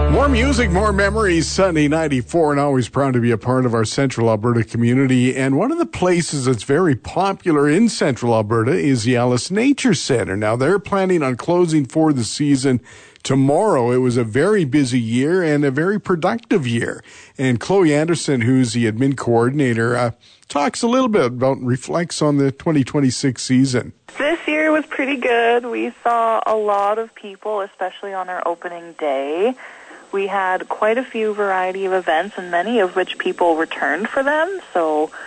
More music, more memories. Sunday 94, and always proud to be a part of our Central Alberta community. And one of the places that's very popular in Central Alberta is the Ellis Nature Centre. Now, they're planning on closing for the season tomorrow. It was a very busy year and a very productive year. And Chloe Anderson, who's the admin coordinator, talks a little bit about, reflects on the 2026 season. This year was pretty good. We saw a lot of people, especially on our opening day. We had quite a few variety of events, and many of which people returned for them. So